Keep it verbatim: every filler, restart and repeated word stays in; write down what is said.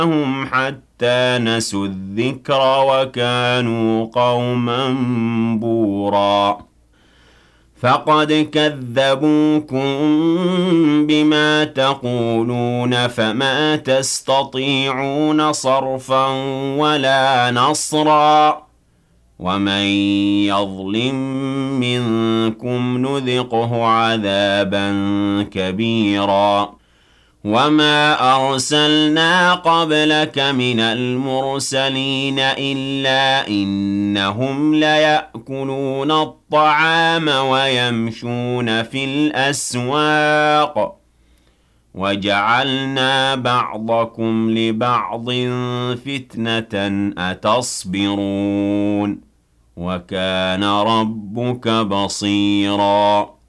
هم حتى نسوا الذكر وكانوا قوما بورا فقد كذبوكم بما تقولون فما تستطيعون صرفا ولا نصرا ومن يظلم منكم نذقه عذابا كبيرا وما أرسلنا قبلك من المرسلين إلا إنهم ليأكلون الطعام ويمشون في الأسواق وجعلنا بعضكم لبعض فتنة أتصبرون وكان ربك بصيرا